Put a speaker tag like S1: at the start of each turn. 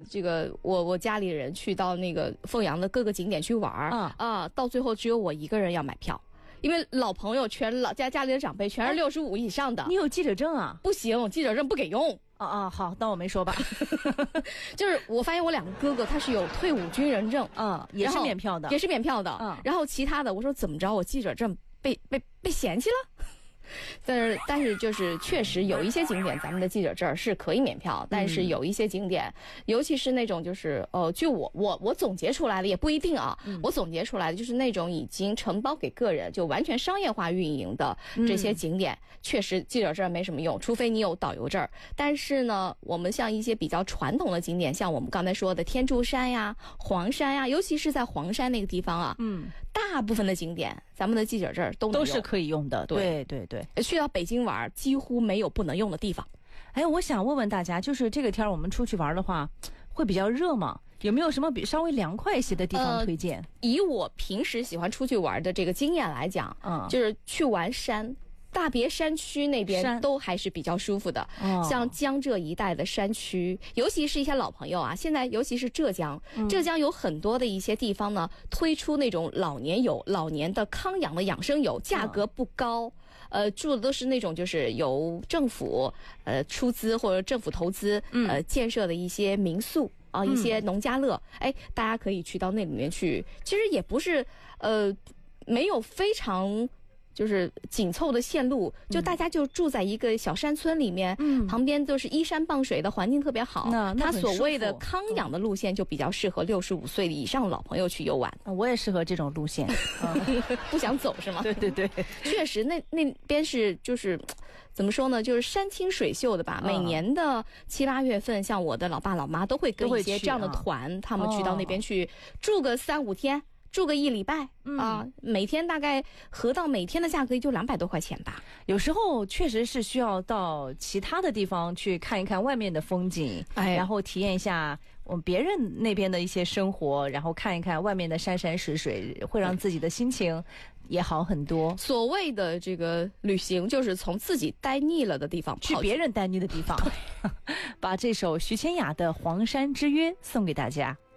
S1: 这个我家里人去到那个凤阳的各个景点去玩到最后只有我一个人要买票。因为老朋友全家里的长辈全是65以上的。
S2: 你有记者证啊？
S1: 不行，记者证不给用。
S2: 好，当我没说吧。
S1: 就是我发现我2个哥哥他是有退伍军人证，
S2: 也是免票的，
S1: 然后其他的我说怎么着，我记者证被嫌弃了。但是就是确实有一些景点咱们的记者证是可以免票，但是有一些景点，尤其是那种就是就我总结出来的也不一定啊，我总结出来的就是那种已经承包给个人就完全商业化运营的这些景点，确实记者证没什么用，除非你有导游证。但是呢，我们像一些比较传统的景点，像我们刚才说的天柱山呀、黄山呀，尤其是在黄山那个地方啊，大部分的景点咱们的记者证都
S2: 是可以用的。对，
S1: 去到北京玩几乎没有不能用的地方。
S2: 我想问问大家，就是这个天我们出去玩的话会比较热吗？有没有什么比稍微凉快一些的地方推荐？
S1: 以我平时喜欢出去玩的这个经验来讲，就是去玩山，大别山区那边都还是比较舒服的。像江浙一带的山区，尤其是一些老朋友啊，现在尤其是浙江，浙江有很多的一些地方呢，推出那种老年的康养的养生油，价格不高。住的都是那种就是由政府出资或者政府投资建设的一些民宿一些农家乐，大家可以去到那里面去。其实也不是没有非常就是紧凑的线路，就大家就住在一个小山村里面，旁边都是依山傍水的环境特别好。它所谓的康养的路线就比较适合65岁以上的老朋友去游玩。
S2: 我也适合这种路线。
S1: 不想走是吗？
S2: 对，
S1: 确实那边是就是怎么说呢，就是山清水秀的吧。每年的7、8月份，像我的老爸老妈都会跟一些这样的团，他们去到那边去住个3、5天，住个1礼拜每天大概合到每天的价格也就200多块钱吧。
S2: 有时候确实是需要到其他的地方去看一看外面的风景，然后体验一下我们别人那边的一些生活，然后看一看外面的山山水水，会让自己的心情也好很多。
S1: 所谓的这个旅行，就是从自己待腻了的地方
S2: 去别人待腻的地方。把这首徐千雅的《黄山之约》送给大家。